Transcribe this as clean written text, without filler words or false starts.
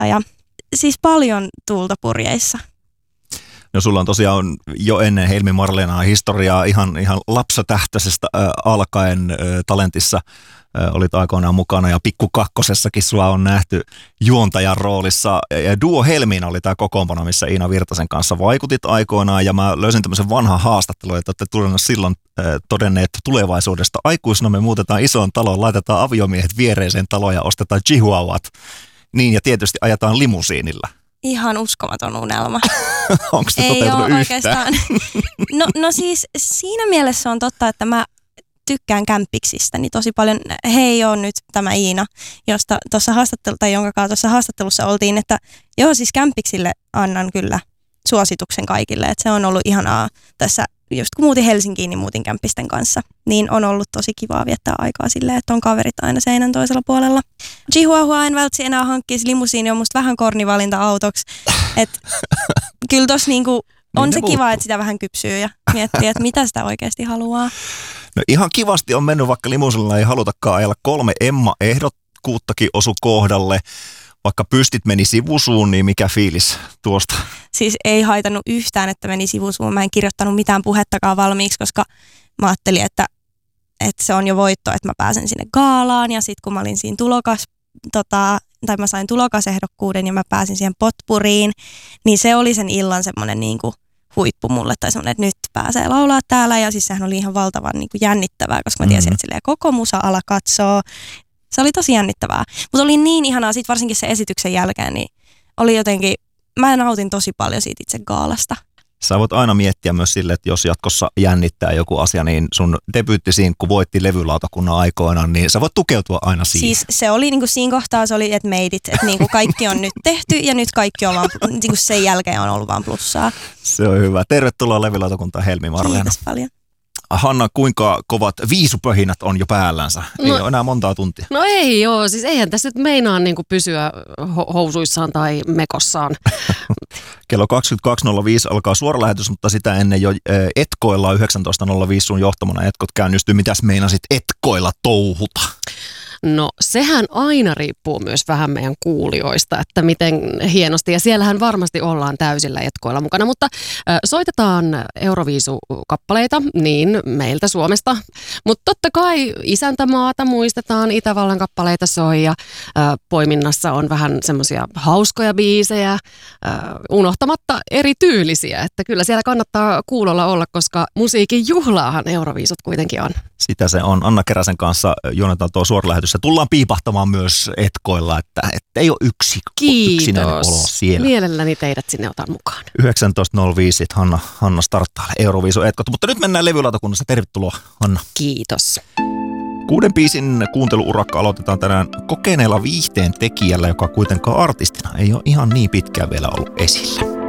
ja siis paljon tuulta purjeissa. No sulla on tosiaan jo ennen Helmi Marleenaa historiaa ihan lapsatähtöisestä alkaen talentissa. Olit aikoinaan mukana ja Pikku Kakkosessakin sua on nähty juontajan roolissa. Ja Duo Helmiina oli tämä kokoonpano, missä Iina Virtasen kanssa vaikutit aikoinaan. Ja mä löysin tämmöisen vanhan haastattelun, että olette silloin todenneet tulevaisuudesta. Aikuisena me muutetaan isoon taloon, laitetaan aviomiehet viereiseen taloon ja ostetaan chihuahuat. Niin, ja tietysti ajetaan limusiinilla. Ihan uskomaton unelma. Onko se toteutunut yhtään? Oikeastaan. No siis siinä mielessä on totta, että mä tykkään kämpiksistä niin tosi paljon. Hei, on nyt tämä Iina, josta jonka kanssa tuossa haastattelussa oltiin, että joo, siis kämpiksille annan kyllä suosituksen kaikille, että se on ollut ihanaa tässä, just kun muutin Helsinkiin, niin muutin kämpisten kanssa, niin on ollut tosi kivaa viettää aikaa silleen, että on kaverit aina seinän toisella puolella. Chihuahua en välttämättä enää hankkisi, limusiini on musta vähän kornivalinta autoksi, että kyllä tossa niinku on niin se kiva, että sitä vähän kypsyy ja miettii, että mitä sitä oikeasti haluaa. No ihan kivasti on mennyt, vaikka limusiinilla ei halutakaan ajella. 3 Emma-ehdokkuuttakin osu kohdalle. Vaikka pystit meni sivusuun, niin mikä fiilis tuosta? Siis ei haitannut yhtään, että meni sivusuun. Mä en kirjoittanut mitään puhettakaan valmiiksi, koska mä ajattelin, että se on jo voitto, että mä pääsen sinne gaalaan. Ja sitten kun mä olin siinä mä sain tulokasehdokkuuden ja mä pääsin siihen potpuriin, niin se oli sen illan semmoinen niinku huippu mulle, tai semmoinen, että nyt pääsee laulaa täällä. Ja siis sehän oli ihan valtavan niinku jännittävää, koska mä tiesin, että koko musa-ala katsoo. Se oli tosi jännittävää. Mutta oli niin ihanaa, sit varsinkin sen esityksen jälkeen, niin oli jotenkin, mä nautin tosi paljon siitä itse gaalasta. Sä voit aina miettiä myös sille, että jos jatkossa jännittää joku asia, niin sun debyyttisinkku voitti levylautakunnan aikoinaan, niin sä voit tukeutua aina siihen. Siis se oli niinku siinä kohtaa, se oli, että made it, että niinku kaikki on nyt tehty ja nyt kaikki on vaan, niinku sen jälkeen on ollut vaan plussaa. Se on hyvä. Tervetuloa levylautakuntaan Helmi Marleena. Kiitos paljon. Hanna, kuinka kovat viisupöhinät on jo päällänsä? Ei ole enää montaa tuntia. No ei ole, siis eihän tässä nyt meinaa niinku pysyä housuissaan tai mekossaan. Kello 22.05 alkaa suora lähetys, mutta sitä ennen jo etkoilla 19.05 sun johtamana etkot käynnistyy. Mitäs meinasit etkoilla touhuta? No sehän aina riippuu myös vähän meidän kuulijoista, että miten hienosti, ja siellähän varmasti ollaan täysillä etkoilla mukana, mutta soitetaan Euroviisu-kappaleita, niin meiltä Suomesta, mutta totta kai isäntämaata muistetaan, Itävallan kappaleita soi ja poiminnassa on vähän semmoisia hauskoja biisejä, unohtamatta erityylisiä, että kyllä siellä kannattaa kuulolla olla, koska musiikin juhlaahan Euroviisut kuitenkin on. Sitä se on. Anna Keräsen kanssa juonetaan tuo suora lähetys. Tullaan piipahtamaan myös etkoilla, että ei ole yksinäinen olo siellä. Mielelläni teidät sinne otan mukaan. 19.05 Hanna starttaa Euroviisu etkot. Mutta nyt mennään levylautakunnassa. Tervetuloa, Hanna. Kiitos. 6 biisin kuunteluurakka aloitetaan tänään kokeneella viihteen tekijällä, joka kuitenkaan artistina ei ole ihan niin pitkään vielä ollut esillä.